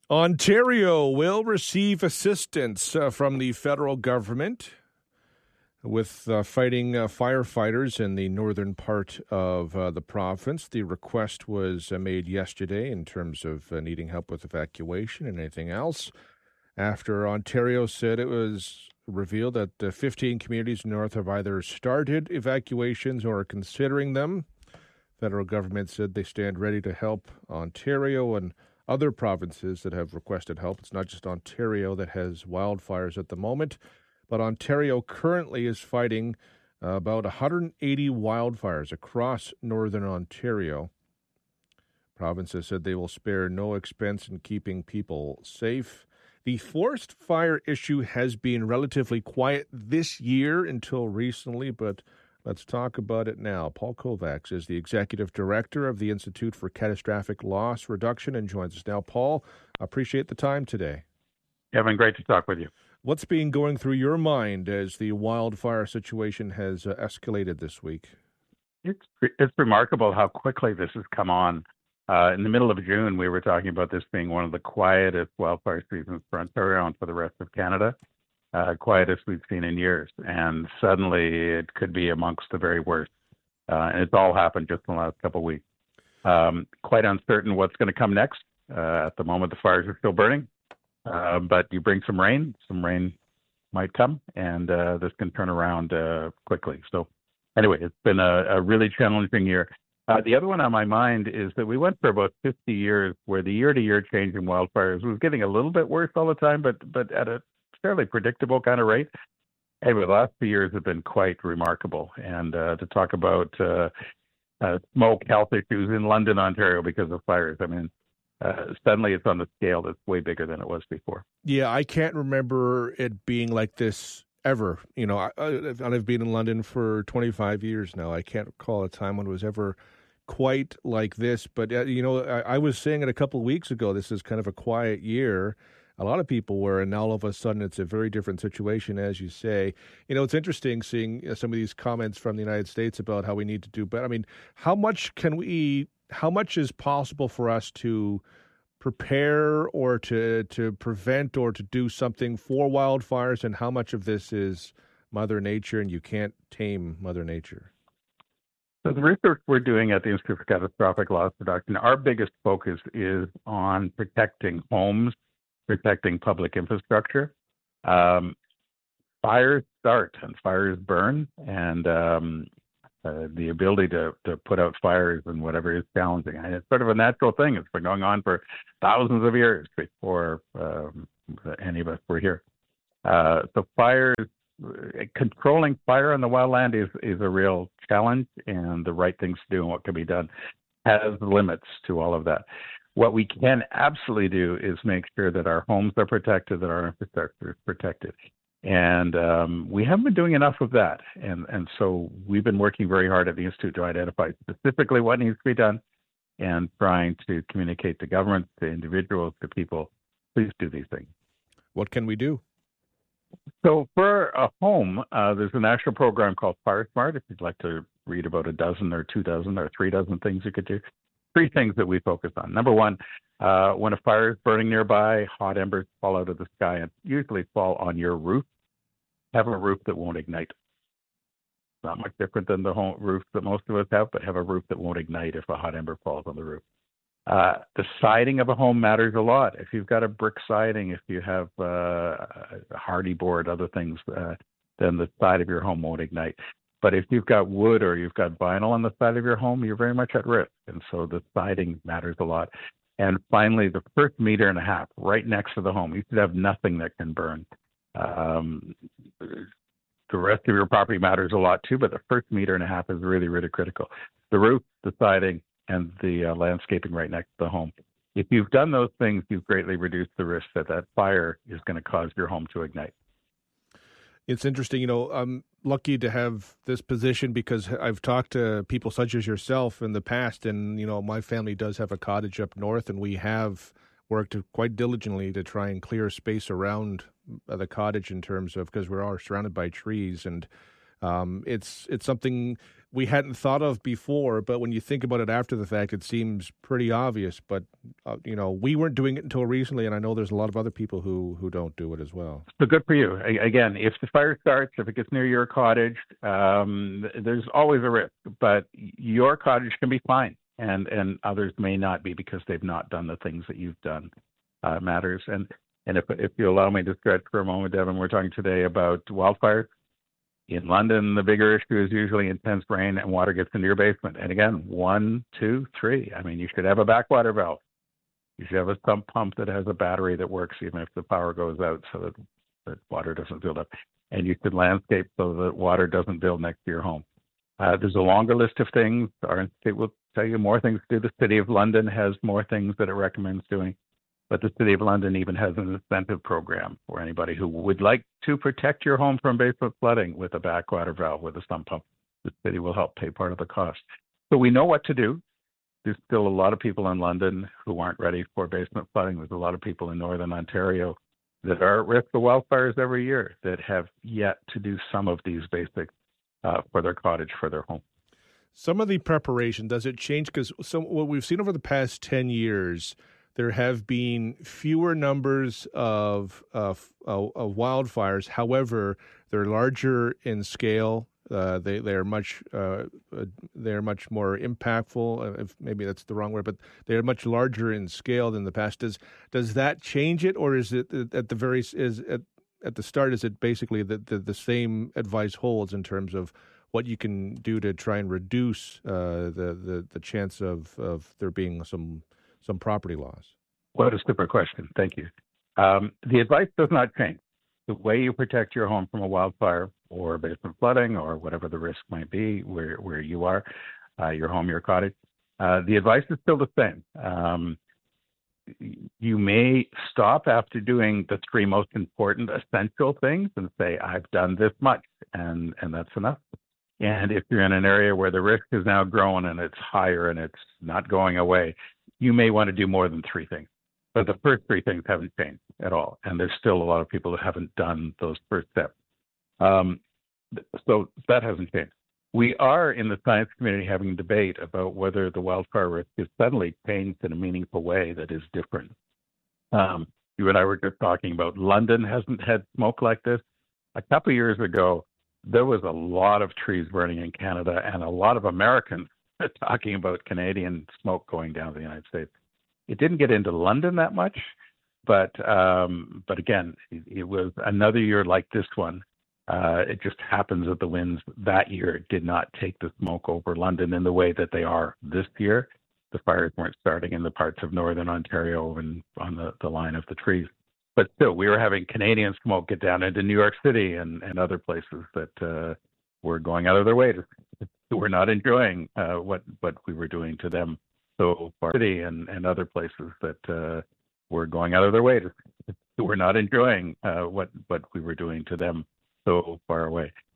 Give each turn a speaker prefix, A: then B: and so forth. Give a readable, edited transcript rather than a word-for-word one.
A: Ontario will receive assistance from the federal government with fighting firefighters in the northern part of the province. The request was made yesterday in terms of needing help with evacuation and anything else. After Ontario said it was revealed that 15 communities north have either started evacuations or are considering them. Federal government said they stand ready to help Ontario and other provinces that have requested help. It's not just Ontario that has wildfires at the moment, but Ontario currently is fighting about 180 wildfires across northern Ontario. Provinces said they will spare no expense in keeping people safe. The forest fire issue has been relatively quiet this year until recently, but let's talk about it now. Paul Kovacs is the executive director of the Institute for Catastrophic Loss Reduction and joins us now. Paul, I appreciate the time today.
B: Kevin, great to talk with you.
A: What's been going through your mind as the wildfire situation has escalated this week?
B: It's remarkable how quickly this has come on. In the middle of June, we were talking about this being one of the quietest wildfire seasons for Ontario and for the rest of Canada. Quietest we've seen in years, and suddenly it could be amongst the very worst. And it's all happened just in the last couple of weeks. Quite uncertain what's going to come next. At the moment, the fires are still burning, but you bring some rain might come, and this can turn around quickly. So anyway, it's been a really challenging year. The other one on my mind is that we went for about 50 years where the year-to-year change in wildfires was getting a little bit worse all the time, but at a fairly predictable kind of rate. Anyway, the last few years have been quite remarkable. And to talk about smoke health issues in London, Ontario because of fires, I mean, suddenly it's on the scale that's way bigger than it was before.
A: Yeah, I can't remember it being like this ever. You know, I've been in London for 25 years now. I can't recall a time when it was ever quite like this. But, I was saying it a couple of weeks ago, this is kind of a quiet year. A lot of people were, and now all of a sudden it's a very different situation, as you say. You know, it's interesting seeing some of these comments from the United States about how we need to do better. I mean, how much is possible for us to prepare or to prevent or to do something for wildfires, and how much of this is Mother Nature and you can't tame Mother Nature?
B: So the research we're doing at the Institute for Catastrophic Loss Reduction, our biggest focus is on protecting homes, protecting public infrastructure. Fires start and fires burn, and the ability to put out fires and whatever is challenging. And it's sort of a natural thing. It's been going on for thousands of years before any of us were here. So fires, controlling fire on the wildland is a real challenge, and the right things to do and what can be done has limits to all of that. What we can absolutely do is make sure that our homes are protected, that our infrastructure is protected. And we haven't been doing enough of that. And so we've been working very hard at the Institute to identify specifically what needs to be done and trying to communicate to government, to individuals, to people, please do these things.
A: What can we do?
B: So for a home, there's a national program called Fire Smart. If you'd like to read about a dozen or 24 or 3 dozen things you could do. 3 things that we focus on. Number one, when a fire is burning nearby, hot embers fall out of the sky and usually fall on your roof. Have a roof that won't ignite. Not much different than the home roof that most of us have, but have a roof that won't ignite if a hot ember falls on the roof. The siding of a home matters a lot. If you've got a brick siding, if you have a hardy board, other things, then the side of your home won't ignite. But if you've got wood or you've got vinyl on the side of your home, you're very much at risk. And so the siding matters a lot. And finally, the first 1.5 meters right next to the home, you should have nothing that can burn. The rest of your property matters a lot too, but the first 1.5 meters is really, really critical. The roof, the siding, and the landscaping right next to the home. If you've done those things, you've greatly reduced the risk that fire is going to cause your home to ignite.
A: It's interesting, I'm lucky to have this position because I've talked to people such as yourself in the past, and, my family does have a cottage up north, and we have worked quite diligently to try and clear space around the cottage in terms of, because we are surrounded by trees, and It's something we hadn't thought of before, but when you think about it after the fact, it seems pretty obvious. But we weren't doing it until recently, and I know there's a lot of other people who don't do it as well.
B: So good for you. Again, if the fire starts, if it gets near your cottage, there's always a risk, but your cottage can be fine, and others may not be because they've not done the things that you've done. Matters. And if you allow me to stretch for a moment, Devin, we're talking today about wildfires. In London, the bigger issue is usually intense rain and water gets into your basement. And again, 1, 2, 3. I mean, you should have a backwater valve. You should have a sump pump that has a battery that works even if the power goes out so that water doesn't build up. And you should landscape so that water doesn't build next to your home. There's a longer list of things. Our institute will tell you more things to do. The City of London has more things that it recommends doing. But the City of London even has an incentive program for anybody who would like to protect your home from basement flooding with a backwater valve, with a sump pump. The city will help pay part of the cost. So we know what to do. There's still a lot of people in London who aren't ready for basement flooding. There's a lot of people in Northern Ontario that are at risk of wildfires every year that have yet to do some of these basics for their cottage, for their home.
A: Some of the preparation, does it change? Because what we've seen over the past 10 years, there have been fewer numbers of wildfires. However, they're larger in scale. They're much more impactful. If maybe that's the wrong word, but they're much larger in scale than the past. Does that change it, or is it at the start? Is it basically the same advice holds in terms of what you can do to try and reduce the chance of there being some property loss?
B: What a super question. Thank you. The advice does not change. The way you protect your home from a wildfire or basement flooding or whatever the risk might be where you are, your home, your cottage, the advice is still the same. You may stop after doing the 3 most important essential things and say, I've done this much, and that's enough. And if you're in an area where the risk is now growing and it's higher and it's not going away, you may want to do more than 3 things. But the first 3 things haven't changed at all. And there's still a lot of people that haven't done those first steps. So that hasn't changed. We are in the science community having a debate about whether the wildfire risk is suddenly changed in a meaningful way that is different. You and I were just talking about London hasn't had smoke like this. A couple of years ago, there was a lot of trees burning in Canada and a lot of Americans talking about Canadian smoke going down to the United States. It didn't get into London that much, but again, it was another year like this one. It just happens that the winds that year did not take the smoke over London in the way that they are this year. The fires weren't starting in the parts of Northern Ontario and on the line of the trees. But still, we were having Canadian smoke get down into New York City and other places that were going out of their way to were not enjoying what we were doing to them so far. City and other places that were going out of their way to were not enjoying what we were doing to them so far away.